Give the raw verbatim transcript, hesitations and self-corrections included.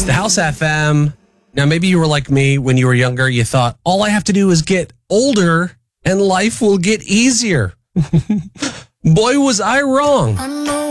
It's the House F M. Now, maybe you were like me when you were younger. You thought, all I have to do is get older and life will get easier. Boy, was I wrong.